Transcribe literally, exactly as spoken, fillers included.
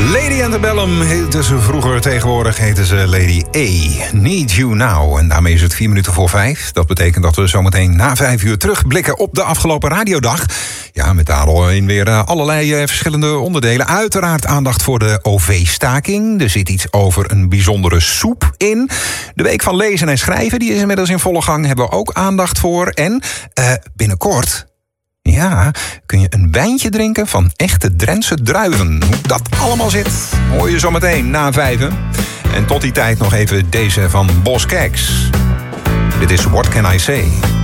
Lady Antebellum heette ze vroeger, tegenwoordig heette ze Lady A. Need You Now. En daarmee is het vier minuten voor vijf. Dat betekent dat we zometeen na vijf uur terugblikken op de afgelopen radiodag. Ja, met daarin weer allerlei verschillende onderdelen. Uiteraard aandacht voor de O V-staking. Er zit iets over een bijzondere soep in. De week van lezen en schrijven, die is inmiddels in volle gang. Hebben we ook aandacht voor. En uh, binnenkort... Ja, kun je een wijntje drinken van echte Drentse druiven. Hoe dat allemaal zit, hoor je zometeen na vijven. En tot die tijd nog even deze van Boss Keks. Dit is What Can I Say?